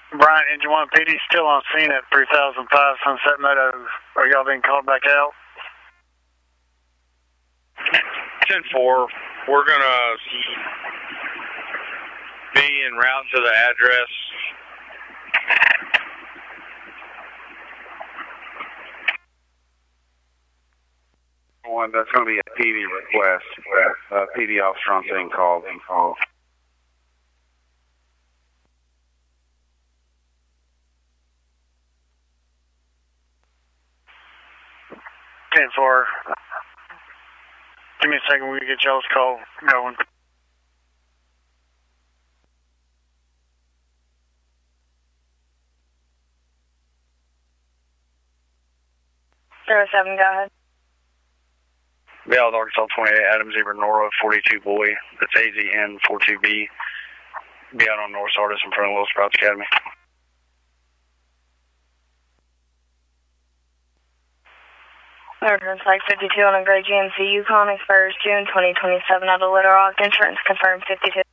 Brian, Engine 1 PD still on scene at 3005 Sunset Meadows. Are y'all being called back out? 10-4. We're going to be en route to the address. That's going to be a PD request. PD officer on scene called. 10-4. Give me a second, we can get y'all's call going. Zero 07, go ahead. Dallas, Arkansas 28, Adam Zebra, Nora 42 Boy. That's AZN 42B. Be out on North Sardis in front of Little Sprouts Academy. Reference like 52 on a gray GMC Yukon, expires June 2027 out of Little Rock. Insurance confirmed 52.